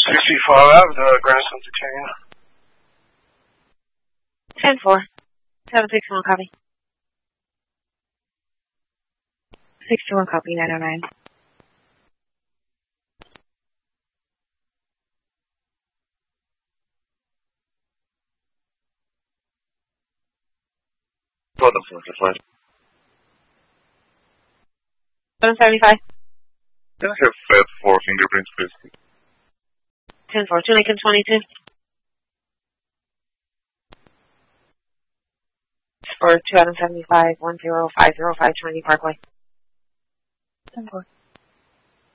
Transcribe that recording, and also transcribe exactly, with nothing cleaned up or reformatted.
sixty-five, the Grandson Centurion. ten four. seven six one, copy. six two one, copy, nine oh nine. Hold on for the flight. seven seventy-five. Can I have Fed for fingerprints, please? ten four, two Lincoln twenty-two. For two Adam seventy-five, one zero five zero five twenty Parkway. ten four.